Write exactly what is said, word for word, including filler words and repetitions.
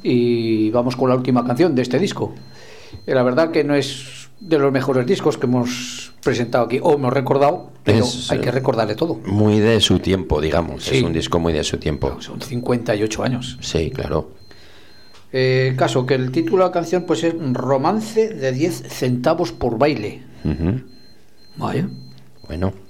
y vamos con la última canción de este disco. La verdad que no es de los mejores discos que hemos presentado aquí, o hemos recordado, pero es, hay que recordarle todo. Muy de su tiempo, digamos. Sí. Es un disco muy de su tiempo. No, son cincuenta y ocho años. Sí, claro. Eh, caso que el título de la canción pues es Romance de diez centavos por baile. Uh-huh. Vaya. Bueno.